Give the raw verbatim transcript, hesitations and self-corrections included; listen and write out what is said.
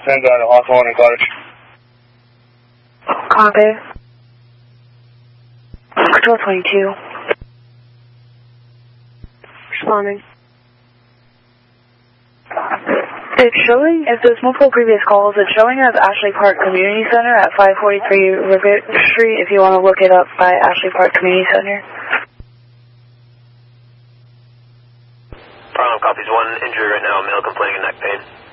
Send out a Hawthorne and Cottage. Copy. Control twenty-two. Responding. It's showing, if there's multiple previous calls, it's showing as Ashley Park Community Center at five forty-three River Street if you want to look it up by Ashley Park Community Center. Problem copies one, injury right now, male complaining of neck pain.